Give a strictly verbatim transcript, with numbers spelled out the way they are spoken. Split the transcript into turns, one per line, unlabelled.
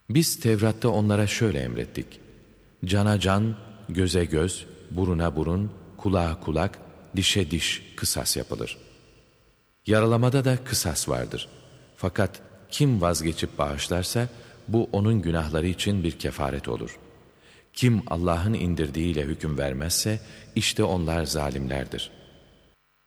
Biz Tevrat'ta onlara şöyle emrettik. Cana can, göze göz, buruna burun, kulağa kulak, dişe diş kısas yapılır. Yaralamada da kısas vardır. Fakat kim vazgeçip bağışlarsa bu onun günahları için bir kefaret olur. Kim Allah'ın indirdiğiyle hüküm vermezse işte onlar zalimlerdir.